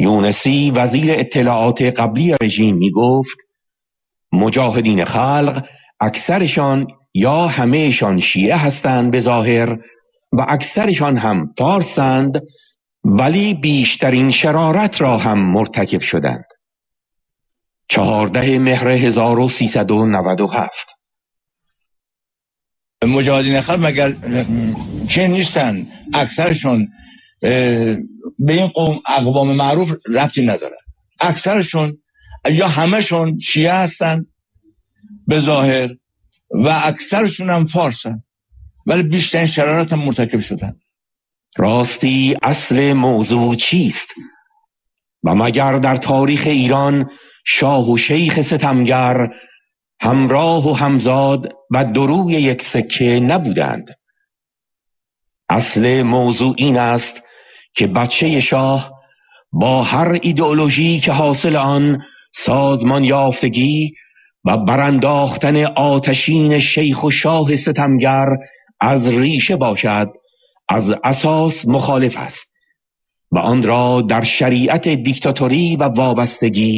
یونسی وزیر اطلاعات قبلی رژیم می گفت مجاهدین خلق اکثرشان یا همهشان شیعه هستند به ظاهر و اکثرشان هم فارسند، ولی بیشترین شرارت را هم مرتکب شدند. 14 مهر 1397. مجاهدین خلق مگر چه نیستن؟ اکثرشون به این اقوام معروف ربطی ندارن. اکثرشون یا همهشون شیعه هستن به ظاهر و اکثرشون هم فارسن، ولی بیشترین شرارت هم مرتکب شدن. راستی اصل موضوع چیست؟ و مگر در تاریخ ایران شاه و شیخ ستمگر همراه و همزاد و دروی یک سکه نبودند؟ اصل موضوع این است که بچه شاه با هر ایدئولوژی که حاصل آن سازمان یافتگی و برانداختن آتشین شیخ و شاه ستمگر از ریشه باشد، از اساس مخالف است و آن را در شریعت دیکتاتوری و وابستگی